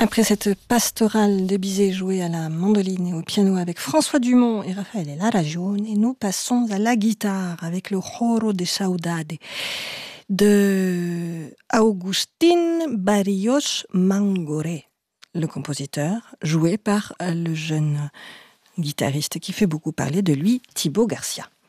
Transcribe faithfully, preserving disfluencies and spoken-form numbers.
Après cette pastorale de Bizet jouée à la mandoline et au piano avec François Dumont et Raffaele Laragione, et nous passons à la guitare avec le Joro de Saudade de Agustín Barrios Mangoré, le compositeur, joué par le jeune guitariste qui fait beaucoup parler de lui, Thibaut Garcia.